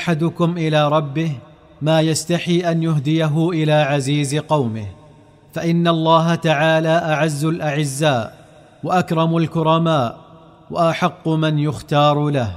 أحدكم إلى ربه ما يستحي أن يهديه إلى عزيز قومه، فإن الله تعالى أعز الأعزاء وأكرم الكرماء وأحق من يختار له.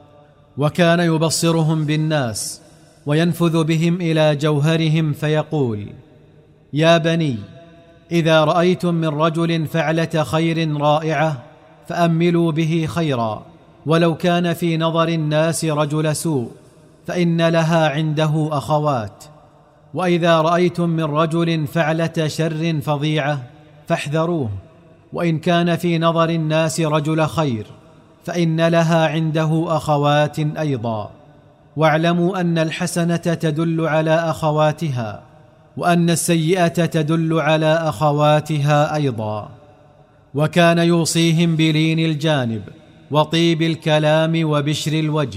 وكان يبصرهم بالناس وينفذ بهم إلى جوهرهم فيقول: يا بني، إذا رأيتم من رجل فعلة خير رائعة فأملوا به خيرا، ولو كان في نظر الناس رجل سوء، فإن لها عنده أخوات. وإذا رأيتم من رجل فعلة شر فظيعة فاحذروه، وإن كان في نظر الناس رجل خير فإن لها عنده أخوات أيضا. واعلموا أن الحسنة تدل على أخواتها، وأن السيئة تدل على أخواتها أيضا. وكان يوصيهم بلين الجانب وطيب الكلام وبشر الوجه،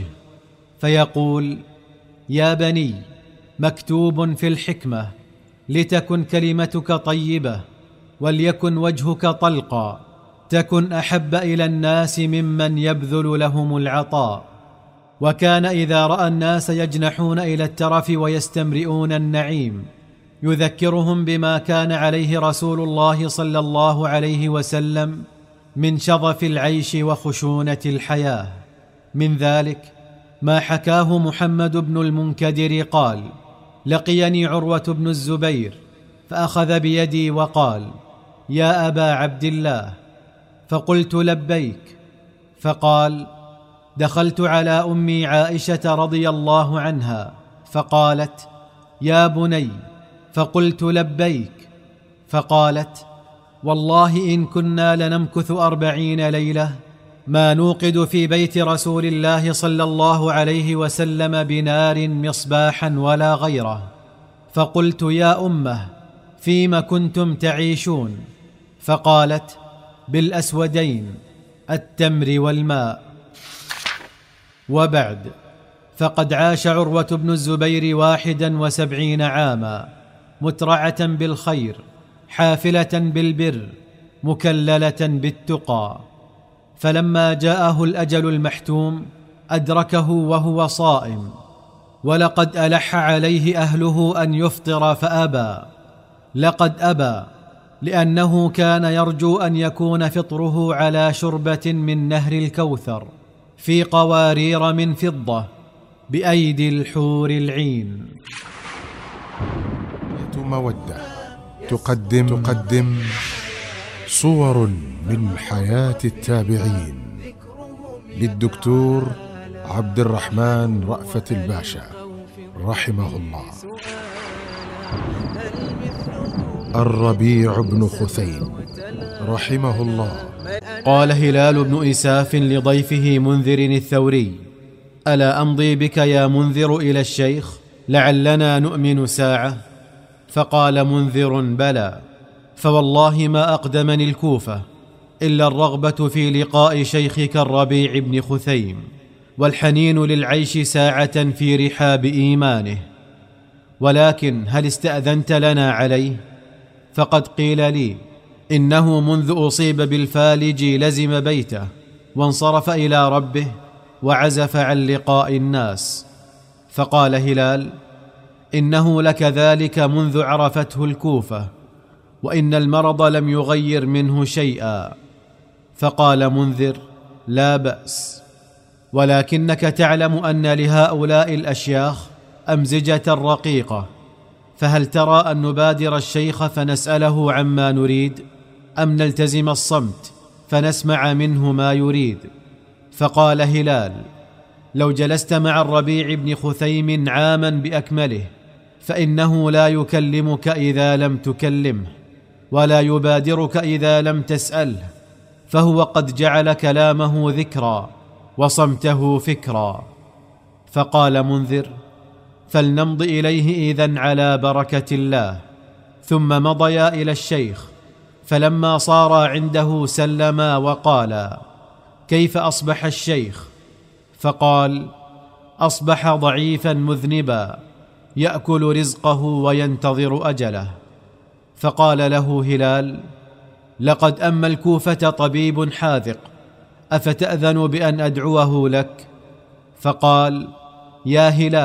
فيقول: يا بني، مكتوب في الحكمة: لتكن كلمتك طيبة وليكن وجهك طلقا، تكن أحب إلى الناس ممن يبذل لهم العطاء. وكان إذا رأى الناس يجنحون إلى الترف ويستمرئون النعيم يذكرهم بما كان عليه رسول الله صلى الله عليه وسلم من شظف العيش وخشونة الحياة. من ذلك ما حكاه محمد بن المنكدر قال: لقيني عروة بن الزبير فأخذ بيدي وقال: يا أبا عبد الله. فقلت: لبيك. فقال: دخلت على أمي عائشة رضي الله عنها فقالت: يا بني. فقلت: لبيك. فقالت: والله إن كنا لنمكث 40 ليلة ما نوقد في بيت رسول الله صلى الله عليه وسلم بنار مصباحا ولا غيره. فقلت: يا أمه، فيما كنتم تعيشون؟ فقالت: بالأسودين، التمر والماء. وبعد، فقد عاش عروة بن الزبير 71 عاما، مترعة بالخير، حافلة بالبر، مكللة بالتقى. فلما جاءه الأجل المحتوم أدركه وهو صائم، ولقد ألح عليه أهله أن يفطر فأبى. لقد أبى لأنه كان يرجو أن يكون فطره على شربة من نهر الكوثر في قوارير من فضة بأيدي الحور العين. مودة تقدم صور من حياة التابعين للدكتور عبد الرحمن رأفت الباشا رحمه الله. الربيع بن خثيم رحمه الله. قال هلال بن إساف لضيفه منذر الثوري: ألا أمضي بك يا منذر إلى الشيخ لعلنا نؤمن ساعة؟ فقال منذر: بلى، فوالله ما أقدمني الكوفة إلا الرغبة في لقاء شيخك الربيع بن خثيم، والحنين للعيش ساعة في رحاب إيمانه. ولكن هل استأذنت لنا عليه؟ فقد قيل لي إنه منذ أصيب بالفالج لزم بيته وانصرف إلى ربه وعزف عن لقاء الناس. فقال هلال: إنه لكذلك منذ عرفته الكوفة، وإن المرض لم يغير منه شيئا. فقال منذر: لا بأس، ولكنك تعلم أن لهؤلاء الأشياخ أمزجة رقيقة، فهل ترى أن نبادر الشيخ فنسأله عما نريد، أم نلتزم الصمت فنسمع منه ما يريد؟ فقال هلال: لو جلست مع الربيع بن خثيم عاما بأكمله فإنه لا يكلمك إذا لم تكلمه، ولا يبادرك إذا لم تسأله، فهو قد جعل كلامه ذكرا وصمته فكرا. فقال منذر: فلنمض إليه إذن على بركة الله. ثم مضيا إلى الشيخ، فلما صارا عنده سلما وقالا: كيف أصبح الشيخ؟ فقال: أصبح ضعيفا مذنبا يأكل رزقه وينتظر أجله. فقال له هلال: لقد أما الكوفة طبيب حاذق، أفتأذن بأن أدعوه لك؟ فقال: يا هلال،